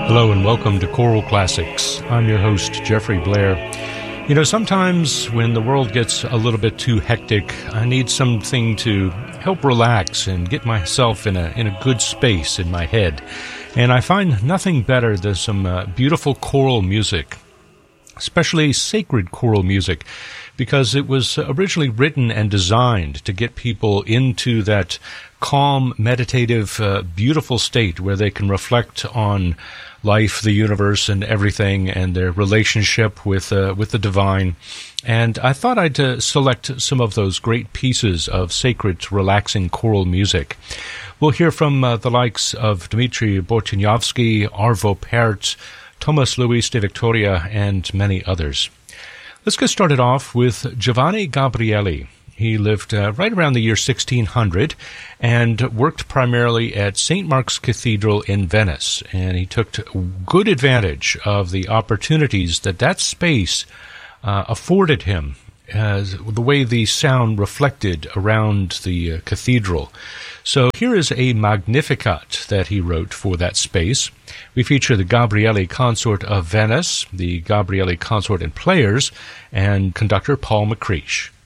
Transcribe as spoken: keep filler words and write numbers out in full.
Hello and welcome to Choral Classics. I'm your host, Jeffrey Blair. You know, sometimes when the world gets a little bit too hectic, I need something to help relax and get myself in a in a good space in my head. And I find nothing better than some uh, beautiful choral music, especially sacred choral music, because it was originally written and designed to get people into that calm, meditative, uh, beautiful state where they can reflect on life, the universe, and everything, and their relationship with uh, with the divine. And I thought I'd uh, select some of those great pieces of sacred, relaxing choral music. We'll hear from uh, the likes of Dmitri Bortnikovsky, Arvo Pärt, Thomas Luis de Victoria, and many others. Let's get started off with Giovanni Gabrieli. He lived uh, right around the year sixteen hundred and worked primarily at Saint Mark's Cathedral in Venice. And he took good advantage of the opportunities that that space uh, afforded him, as the way the sound reflected around the uh, cathedral. So here is a Magnificat that he wrote for that space. We feature the Gabrieli Consort of Venice, the Gabrieli Consort and Players, and conductor Paul McCreesh.